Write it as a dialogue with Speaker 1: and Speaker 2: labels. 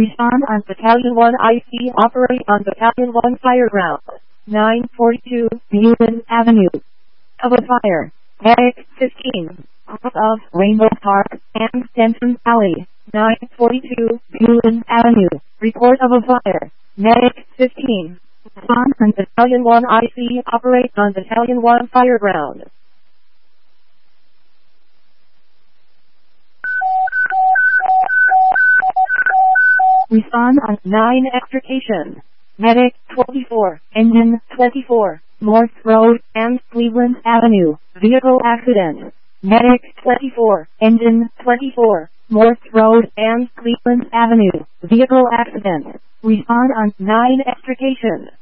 Speaker 1: Respond on Battalion 1 IC. Operate on Battalion 1 Fireground. 942 Newman Avenue. Of a fire. Medic 15. Of Rainbow Park and Denton Alley. 942 Newman Avenue. Report of a fire. Medic 15. Respond on Battalion 1 IC. Operate on Battalion 1 Fireground. Respond on 9 extrication. Medic 24, Engine 24, North Road and Cleveland Avenue, vehicle accident. Medic 24, Engine 24, North Road and Cleveland Avenue, vehicle accident. Respond on 9 extrication.